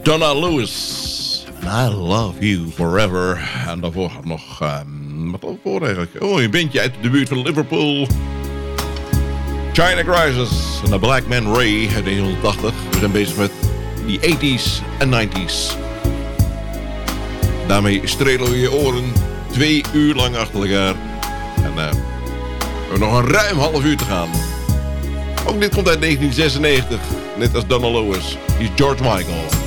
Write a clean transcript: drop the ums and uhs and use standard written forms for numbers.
Donna Lewis. I love you forever. En daarvoor nog... wat daarvoor eigenlijk? Oh, een bandje uit de buurt van Liverpool. China Crisis. En de Black Man Ray uit 1980. We zijn bezig met die 80s en 90s. Daarmee strelen we je oren 2 uur lang achter elkaar. En we hebben nog een ruim half uur te gaan. Ook dit komt uit 1996. Net als Donna Lewis. Hier is George Michael.